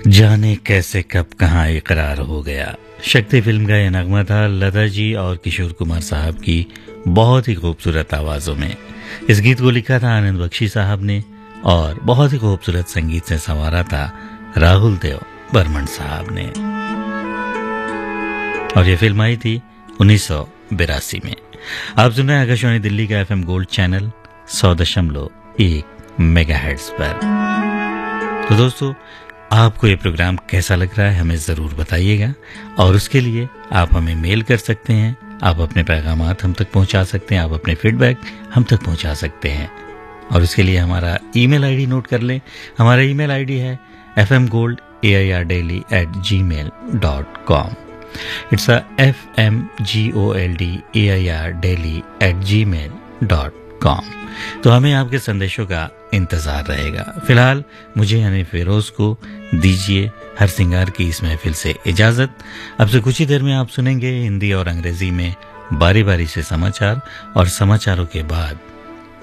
जाने कैसे कब कहाँ इकरार हो गया। शक्ति फिल्म का यह नगमा था लता जी और किशोर कुमार साहब की बहुत ही खूबसूरत आवाजों में। इस गीत को लिखा था आनंद बख्शी साहब ने और बहुत ही खूबसूरत संगीत से संवारा था राहुल देव बर्मन साहब ने। और ये फिल्म आई थी 1982 में। आप सुन रहे हैं आकाशवाणी दिल्ली का FM गोल्ड चैनल 100.1 मेगाहर्ट्ज पर। तो दोस्तों, आपको ये प्रोग्राम कैसा लग रहा है हमें ज़रूर बताइएगा और उसके लिए आप हमें मेल कर सकते हैं, आप अपने पैगामात हम तक पहुंचा सकते हैं, आप अपने फीडबैक हम तक पहुंचा सकते हैं। और उसके लिए हमारा ईमेल आईडी नोट कर लें। हमारा ईमेल आईडी है fmgolddaily@gmail.com। It's fmgolddaily@gmail.com। तो हमें आपके संदेशों का इंतजार रहेगा। फिलहाल मुझे यानी फिरोज को दीजिए हर सिंगार की इस महफिल से इजाजत। अब से कुछ ही देर में आप सुनेंगे हिंदी और अंग्रेजी में बारी बारी से समाचार और समाचारों के बाद